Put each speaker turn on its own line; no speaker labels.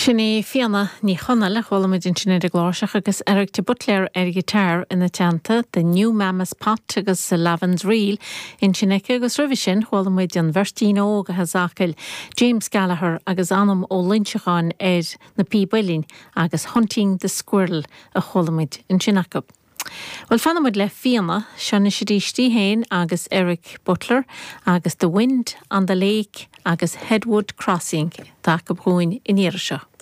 Sinné fianna ní chonala cholamid in sinné de gláiseach agus Eric de Butler gitar in na teanta the New Mammoth Pot agus sa Lavans Reel in Sinneice agus roimh sin cholamid an Vertín óg a hazacail James Gallagher agus anam ó Linseachán na Píbailín agus Hunting the Squirrel a cholamid in Sinneice. Well fanamid le fianna seanna sidístí héin agus Eric Butler agus The Wind on the Lake agus Headwood Crossing tá go bhúin in Irisio.